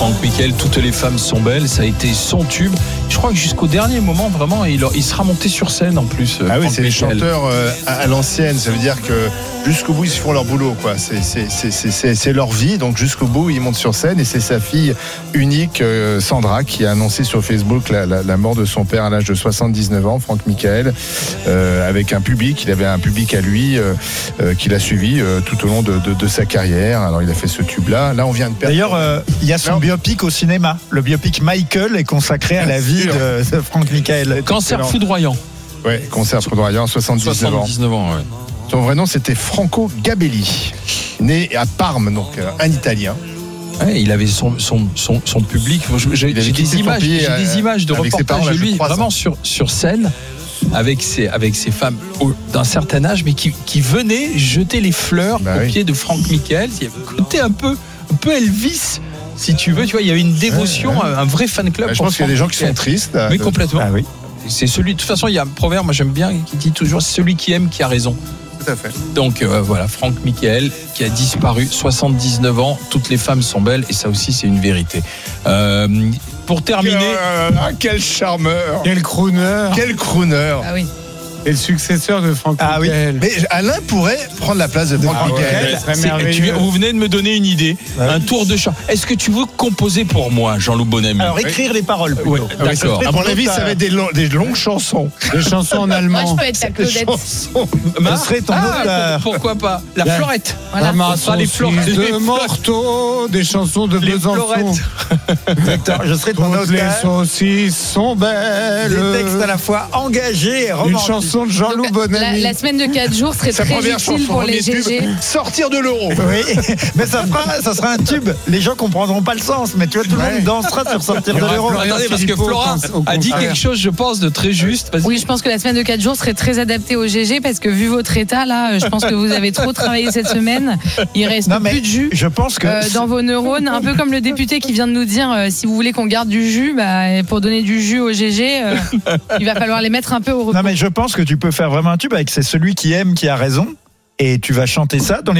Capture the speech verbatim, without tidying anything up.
Franck Michael, toutes les femmes sont belles, ça a été son tube. Je crois que jusqu'au dernier moment, vraiment, il, il sera monté sur scène en plus. Ah Franck oui, c'est les Michael. chanteurs euh, à, à l'ancienne. Ça veut dire que jusqu'au bout, ils font leur boulot, quoi. C'est, c'est, c'est, c'est, c'est, c'est leur vie. Donc jusqu'au bout, ils montent sur scène. Et c'est sa fille unique, euh, Sandra, qui a annoncé sur Facebook la, la, la mort de son père à l'âge de soixante-dix-neuf ans, Franck Michael, euh, avec un public. Il avait un public à lui euh, euh, qui l'a suivi euh, tout au long de, de, de sa carrière. Alors il a fait ce tube-là. Là, on vient de perdre. D'ailleurs, euh, il y a son Non. biopic au cinéma. Le biopic Michael est consacré à la vie de, de Franck Michael. Cancer Excellent. foudroyant. Ouais, concert foudroyant, soixante-dix-neuf ans. soixante-dix-neuf ans, ouais. Son vrai nom, c'était Franco Gabelli, né à Parme, donc euh, un Italien. Ouais, il avait son, son, son, son public. J'ai, Il avait j'ai quitté des son images, pays, j'ai des euh, images de avec ses reportages parents, de là, lui je crois, vraiment ça. sur, sur scène avec ses, avec ses femmes au- d'un certain âge, mais qui, qui venaient jeter les fleurs Bah au oui. pied de Franck Michael. Il y avait un côté un peu, un peu Elvis, si tu veux. Tu vois, il y avait une dévotion, Ouais, ouais. un vrai fan club. Bah, je pour pense qu'il y a des gens Franck qui sont Michael. tristes. Mais de- complètement. Ah oui. C'est celui. De toute façon, il y a un proverbe, moi j'aime bien, qui dit toujours celui qui aime qui a raison. Tout à fait. Donc euh, voilà, Franck Michael qui a disparu, soixante-dix-neuf ans, toutes les femmes sont belles et ça aussi c'est une vérité. Euh, pour terminer, Ah, quel charmeur. Quel crooner. Quel crooner. Ah oui. Et le successeur de Franck Ah oui. Michael. Mais Alain pourrait prendre la place de Franck Ah ouais. Michael. Ce serait c'est- merveilleux. tu- vous venez de me donner une idée, Ouais. un tour de chant. Est-ce que tu veux composer pour moi, Jean-Loup Bonamy? Alors, écrire les paroles plutôt. Ouais, Ah oui, d'accord. À mon avis, ça va être des, longs- des longues chansons. Des chansons en Moi, allemand. je peux être ta Des Claudette. chansons. Marc Ce serait ton Ah, auteur. pour- pourquoi pas? La Ouais. Florette. Voilà. Ramasson, Pas les fleurs, fils les de fleurs. Morteau, des chansons de Les Besançon. florettes. Exactement. Je serais ton Toutes les auteur. saucisses sont belles. Des textes à la fois engagés et Une romantiques. chanson de Jean-Loup La, Bonamy. la semaine de quatre jours serait Sa très première utile chanson, pour les premier tube, G G. sortir de l'euro. Oui, mais ça fera, ça sera un tube. Les gens comprendront pas le sens, mais tu vois, tout le Ouais. monde dansera sur sortir Il y de aura l'euro. Florian Attendez, parce que Philippot, Flora au a dit contraire. quelque chose, je pense, de très juste. Vas-y. Oui, je pense que la semaine de quatre jours serait très adaptée au G G parce que vu votre état là, je pense que vous avez trop travaillé cette semaine. Il reste Non, mais plus de jus je pense que euh, dans vos neurones, un peu comme le député qui vient de nous dire euh, si vous voulez qu'on garde du jus, bah, pour donner du jus au G G, euh, il va falloir les mettre un peu au repos. non mais je pense que tu peux faire vraiment un tube avec c'est celui qui aime qui a raison et tu vas chanter ça dans les